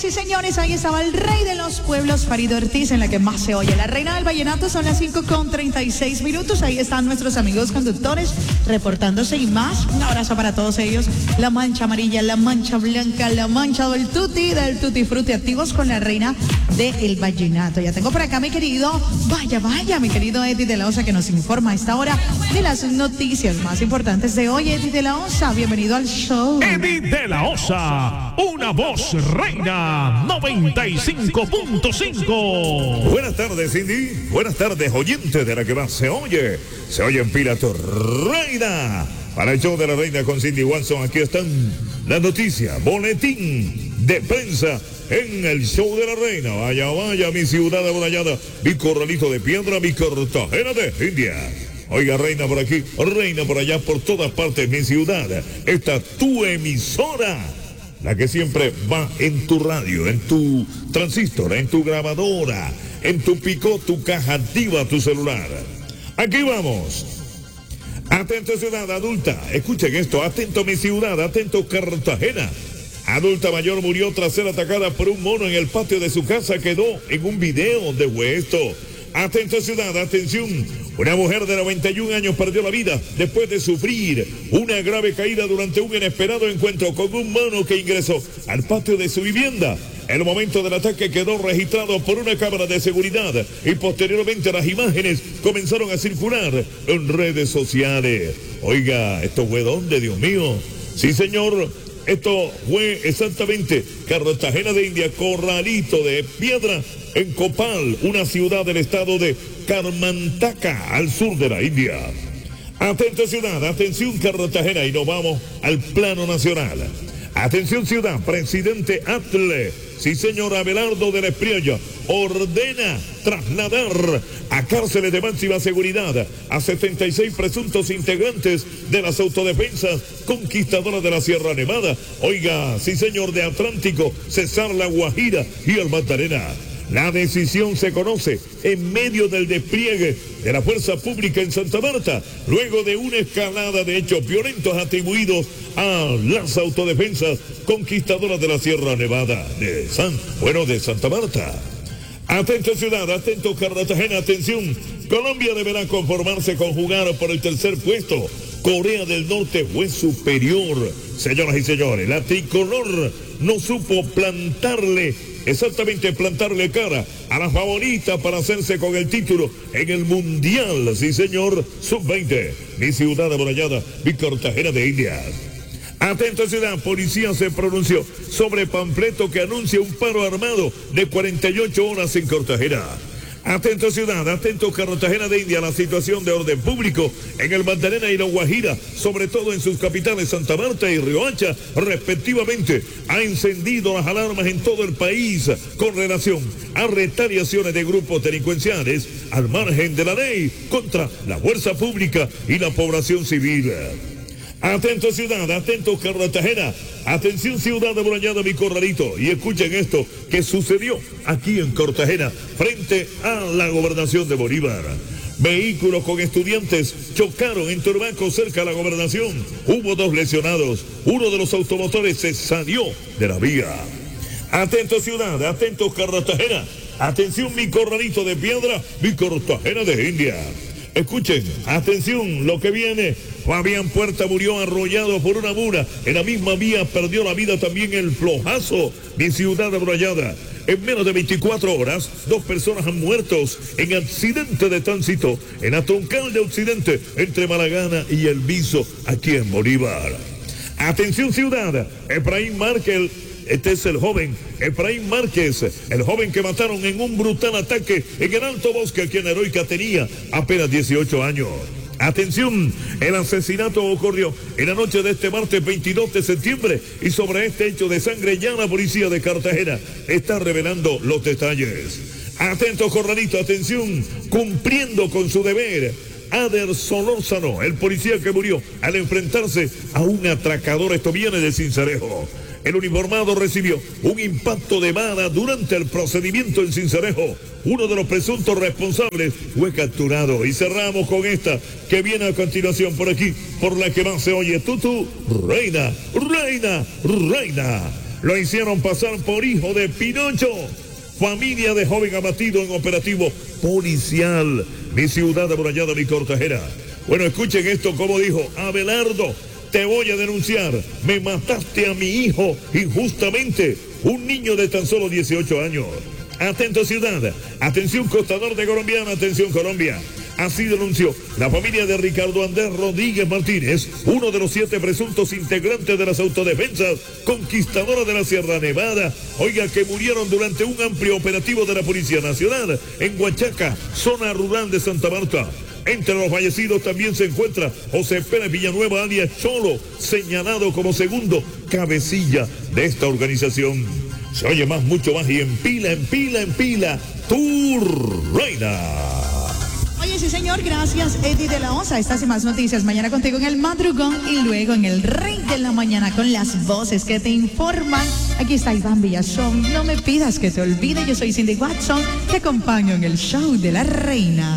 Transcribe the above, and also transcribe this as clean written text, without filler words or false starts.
Señoras y señores, ahí estaba el rey de los pueblos, Farid Ortiz, en la que más se oye. La reina del vallenato, son las 5:36. Ahí están nuestros amigos conductores reportándose y más. Un abrazo para todos ellos. La mancha amarilla, la mancha blanca, la mancha del tutti frutti, activos con la reina del vallenato. Ya tengo por acá mi querido, vaya, mi querido Eddie de la Osa, que nos informa a esta hora de las noticias más importantes de hoy. Eddie de la Osa, bienvenido al show. Eddie de la Osa, una voz reina 95.5. Buenas tardes, Cindy. Buenas tardes, oyentes de la que más se oye. Se oye en Pila tu reina. Para el show de la reina con Cindy Watson, aquí están las noticias, boletín de prensa en el show de la reina. Vaya, mi ciudad amurallada, mi corralito de piedra, mi Cartagena de India. Oiga, reina por aquí, reina por allá, por todas partes, mi ciudad. Esta tu emisora, la que siempre va en tu radio, en tu transistor, en tu grabadora, en tu picó, tu caja activa, tu celular. Aquí vamos. Atento, ciudad adulta. Escuchen esto. Atento, mi ciudad. Atento, Cartagena. Adulta mayor murió tras ser atacada por un mono en el patio de su casa. Quedó en un video donde fue esto. Atento, ciudad. Atención. Una mujer de 91 años perdió la vida después de sufrir una grave caída durante un inesperado encuentro con un mono que ingresó al patio de su vivienda. El momento del ataque quedó registrado por una cámara de seguridad y posteriormente las imágenes comenzaron a circular en redes sociales. Oiga, ¿esto fue dónde, Dios mío? Sí, señor, esto fue exactamente Cartagena de India, Corralito de Piedra, en Copal, una ciudad del estado de Karnataka, al sur de la India. Atento, ciudad, atención, Cartagena, y nos vamos al plano nacional. Atención, ciudad, presidente Atle, sí señor, Abelardo de la Espriella, ordena trasladar a cárceles de máxima seguridad a 76 presuntos integrantes de las autodefensas conquistadoras de la Sierra Nevada. Oiga, sí señor, de Atlántico, Cesar, La Guajira y el Magdalena. La decisión se conoce en medio del despliegue de la fuerza pública en Santa Marta, luego de una escalada de hechos violentos atribuidos a las autodefensas conquistadoras de la Sierra Nevada de Santa Marta. Atento, ciudad, atento, Cartagena, atención. Colombia deberá conformarse con jugar por el tercer puesto. Corea del Norte fue superior. Señoras y señores, la tricolor no supo plantarle cara a la favorita para hacerse con el título en el Mundial, sí señor, Sub-20, mi ciudad amurallada, mi Cartagena de India. Atento, ciudad, policía se pronunció sobre panfleto que anuncia un paro armado de 48 horas en Cartagena. Atento, ciudad, atento, Cartagena de India, la situación de orden público en el Magdalena y La Guajira, sobre todo en sus capitales Santa Marta y Riohacha, respectivamente, ha encendido las alarmas en todo el país con relación a retaliaciones de grupos delincuenciales al margen de la ley contra la fuerza pública y la población civil. Atento, ciudad, atento, Cartagena, atención, ciudad amurallada, mi corralito, y escuchen esto que sucedió aquí en Cartagena frente a la gobernación de Bolívar. Vehículos con estudiantes chocaron en Turbaco cerca de la gobernación. Hubo 2 lesionados, uno de los automotores se salió de la vía. Atento, ciudad, atento, Cartagena, atención, mi corralito de piedra, mi Cartagena de India. Escuchen, atención, lo que viene. Fabián Puerta murió arrollado por una mula. En la misma vía perdió la vida también el Flojazo, mi ciudad amurallada. En menos de 24 horas, 2 personas han muerto en accidente de tránsito en la troncal de Occidente entre Malagana y El Viso, aquí en Bolívar. Atención, ciudad, Efraín Márquez. Este es el joven Efraín Márquez, el joven que mataron en un brutal ataque en el Alto Bosque, aquí en Heroica, tenía apenas 18 años. Atención, el asesinato ocurrió en la noche de este martes 22 de septiembre y sobre este hecho de sangre ya la policía de Cartagena está revelando los detalles. Atento, corralito, atención, cumpliendo con su deber. Ader Solórzano, el policía que murió al enfrentarse a un atracador, esto viene de Sincelejo. El uniformado recibió un impacto de bala durante el procedimiento en Sincelejo. Uno de los presuntos responsables fue capturado. Y cerramos con esta que viene a continuación por aquí, por la que más se oye. Tutu, reina, reina, reina. lo hicieron pasar por hijo de Pinocho. Familia de joven abatido en operativo policial. Mi ciudad amurallada, mi cortajera. Bueno, escuchen esto, como dijo Abelardo. Te voy a denunciar. Me mataste a mi hijo injustamente. Un niño de tan solo 18 años. Atento, ciudad. Atención, Costa Norte colombiana. Atención, Colombia. Así denunció la familia de Ricardo Andrés Rodríguez Martínez, uno de los 7 presuntos integrantes de las autodefensas conquistadoras de la Sierra Nevada, oiga, que murieron durante un amplio operativo de la Policía Nacional en Huachaca, zona rural de Santa Marta. Entre los fallecidos también se encuentra José Pérez Villanueva, alias Cholo, señalado como segundo cabecilla de esta organización. Se oye más, mucho más, y en pila, tu reina. Oye, sí señor, gracias Eddie de la Osa. Estas y más noticias mañana contigo en el madrugón y luego en el Rey de la Mañana con las voces que te informan. Aquí está Iván Villazón, no me pidas que te olvide, yo soy Cindy Watson, te acompaño en el show de la reina.